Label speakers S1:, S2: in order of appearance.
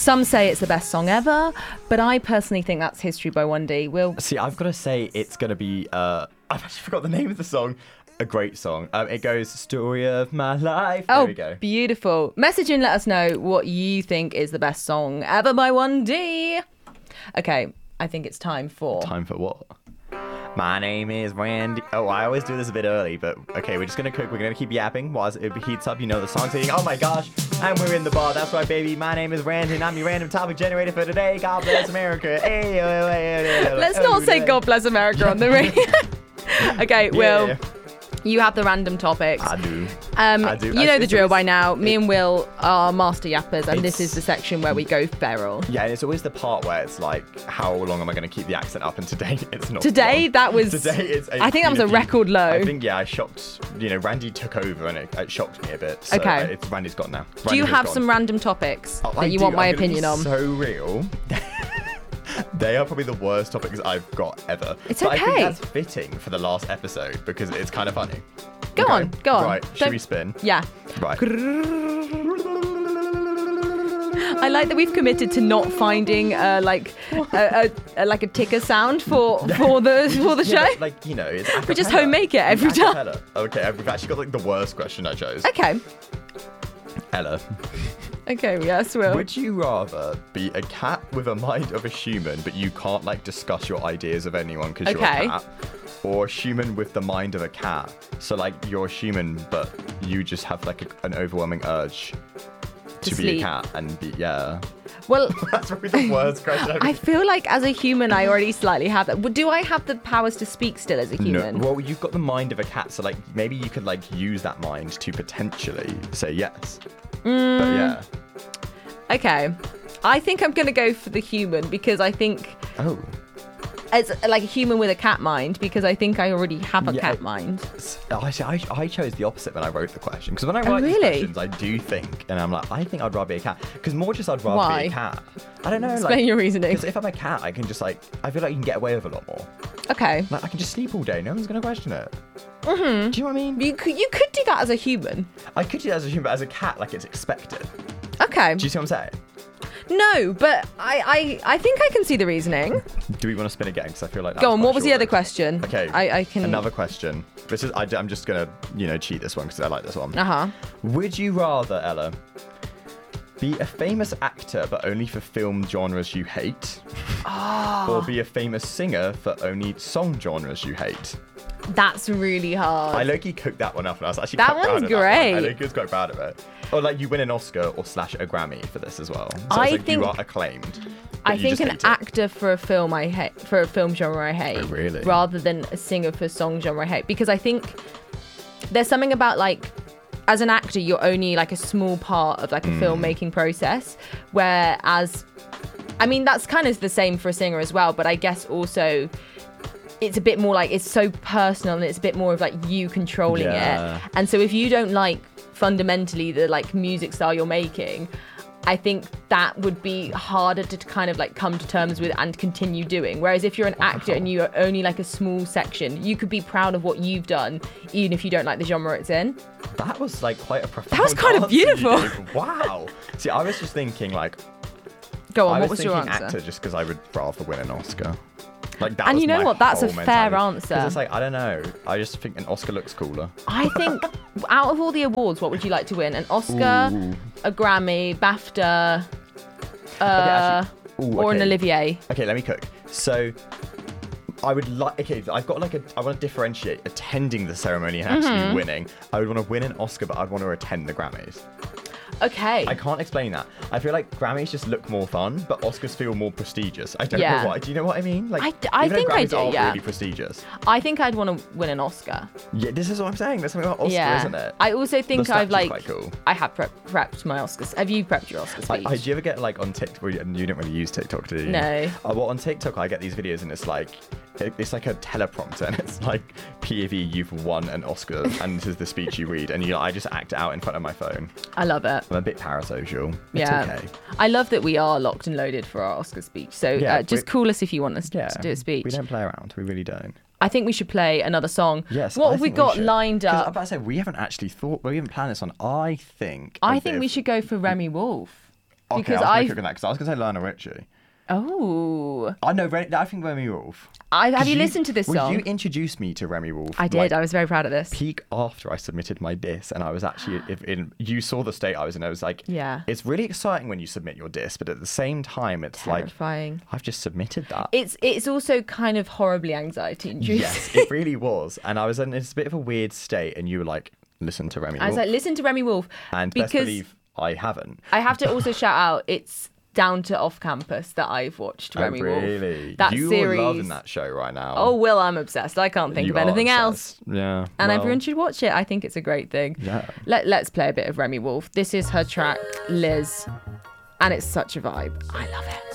S1: Some say it's the best song ever, but I personally think that's History by 1D. Will?
S2: See, I've got to say it's going to be... I've actually forgot the name of the song. A great song. It goes, Story of My Life. There we go.
S1: Beautiful. Message in, let us know what you think is the best song ever by 1D. Okay, I think it's time for...
S2: Time for what? My name is Randy. Oh, I always do this a bit early, but okay, we're just going to cook. We're going to keep yapping while it heats up. You know the song saying, oh my gosh, and we're in the bar. That's right, baby. My name is Randy, and I'm your random topic generator for today. God bless America.
S1: Let's not say God bless America on the radio. Okay, Will. You have the random topics.
S2: I do.
S1: You know the drill by now. Me and Will are master yappers, and this is the section where we go feral.
S2: Yeah, and it's always the part where it's like, how long am I going to keep the accent up? And today, it's not.
S1: Today,
S2: long.
S1: that was...
S2: Today, it's...
S1: I think that was a record low.
S2: I think, I shocked... Randy took over, and it shocked me a bit. So
S1: okay.
S2: Randy's gone now.
S1: Do you have some random topics that you want my opinion on?
S2: So real. They are probably the worst topics I've got ever.
S1: It's
S2: but
S1: okay.
S2: I think that's fitting for the last episode because it's kind of funny.
S1: Go on.
S2: Right, should we spin?
S1: Yeah.
S2: Right.
S1: I like that we've committed to not finding a ticker sound for the show.
S2: But, it's
S1: we just home make it every time.
S2: Okay, we've actually got the worst question I chose.
S1: Okay.
S2: Ella.
S1: Okay, yes, Will.
S2: Would you rather be a cat with a mind of a human, but you can't discuss your ideas of anyone because you're a cat, or a human with the mind of a cat? So you're a human, but you just have an overwhelming urge to be a cat and be
S1: Well,
S2: that's probably the worst question.
S1: I feel like as a human, I already slightly have that. Do I have the powers to speak still as a human?
S2: No. Well, you've got the mind of a cat, so maybe you could use that mind to potentially say yes. But yeah.
S1: Okay. I think I'm going to go for the human because I think...
S2: Oh.
S1: It's like a human with a cat mind because I think I already have a cat mind.
S2: I chose the opposite when I wrote the question because when I write these questions, I do think, and I'm like, I think I'd rather be a cat because I'd rather be a cat. I don't know.
S1: Explain your reasoning.
S2: Because if I'm a cat, I can just I feel like you can get away with a lot more.
S1: Okay.
S2: I can just sleep all day. No one's going to question it.
S1: Mm-hmm.
S2: Do you know what I mean?
S1: You could do that as a human.
S2: I could do that as a human, but as a cat, it's expected.
S1: Okay.
S2: Do you see what I'm saying?
S1: No, but I think I can see the reasoning.
S2: Do we want to spin again? Because I feel like
S1: go on. What was the other question?
S2: Okay.
S1: I can.
S2: Another question. This is. I'm just gonna cheat this one because I like this one.
S1: Uh-huh.
S2: Would you rather, Ella, be a famous actor but only for film genres you hate, or be a famous singer for only song genres you hate?
S1: That's really hard.
S2: I low-key cooked that one up, and I was actually
S1: that
S2: quite proud
S1: one's
S2: of
S1: great.
S2: That one. I low-key was quite proud of it. Or you win an Oscar or / a Grammy for this as well. So
S1: I
S2: think
S1: think
S2: you are acclaimed.
S1: I think an actor for a film I hate, for a film genre I hate,
S2: really?
S1: rather than a singer for a song genre I hate, because I think there's something about as an actor, you're only a small part of a filmmaking process, whereas, I mean, that's kind of the same for a singer as well, but I guess also it's a bit more it's so personal and it's a bit more of you controlling it. And so if you don't fundamentally the music style you're making, I think that would be harder to kind of come to terms with and continue doing. Whereas if you're an actor and you're only a small section, you could be proud of what you've done, even if you don't like the genre it's in.
S2: That was quite a profound
S1: That was kind of beautiful.
S2: Wow. See, I was just thinking
S1: Go on, what was your answer?
S2: Actor just because I would rather win an Oscar.
S1: And you know what? That's a fair answer.
S2: It's I don't know. I just think an Oscar looks cooler.
S1: I think out of all the awards, what would you like to win? An Oscar, a Grammy, BAFTA, or an Olivier?
S2: Okay, let me cook. So I would I've got I want to differentiate attending the ceremony and actually winning. I would want to win an Oscar, but I'd want to attend the Grammys.
S1: Okay.
S2: I can't explain that. I feel like Grammys just look more fun, but Oscars feel more prestigious. I don't know why. Do you know what I mean?
S1: I think I do,
S2: Grammys are really prestigious.
S1: I think I'd want to win an Oscar.
S2: Yeah, this is what I'm saying. There's something about Oscar, isn't it?
S1: I also think
S2: the
S1: I've
S2: quite cool.
S1: I have prepped my Oscars. Have you prepped your Oscar speech?
S2: Do you ever get on TikTok? You don't really use TikTok, do you?
S1: No.
S2: Well, on TikTok, I get these videos and it's it's like a teleprompter and it's POV, you've won an Oscar and this is the speech you read and I just act it out in front of my phone.
S1: I love it.
S2: I'm a bit parasocial.
S1: Yeah.
S2: It's okay.
S1: I love that we are locked and loaded for our Oscar speech. So just call us if you want us to do a speech.
S2: We don't play around. We really don't.
S1: I think we should play another song.
S2: Yes.
S1: What have we got lined up?
S2: I'm about to say, we haven't actually we haven't planned this on. I think
S1: we should go for Remy Wolf.
S2: Okay,
S1: because
S2: I was going to that because I was going to say Lionel Richie.
S1: Oh.
S2: I know. I think Remy Wolf.
S1: Have you listened to this song?
S2: Well, you introduced me to Remy Wolf.
S1: I did. I was very proud of this.
S2: Peak after I submitted my diss, and I was actually, you saw the state I was in. I was like,
S1: yeah,
S2: it's really exciting when you submit your diss, but at the same time, it's
S1: terrifying.
S2: Like I've just submitted that.
S1: It's also kind of horribly anxiety-inducing.
S2: Yes, it really was, and I was in this bit of a weird state, and you were like, listen to Remy Wolf.
S1: I was like, listen to Remy Wolf,
S2: and best believe I haven't.
S1: I have to also shout out, it's down to Off Campus that I've watched Remy Wolf.
S2: Really?
S1: That
S2: You're
S1: series.
S2: loving that show right now.
S1: Oh, Will, I'm obsessed. I can't think of anything else.
S2: Yeah.
S1: And everyone should watch it. I think it's a great thing.
S2: Yeah.
S1: Let's play a bit of Remy Wolf. This is her track, Liz. And it's such a vibe. I love it.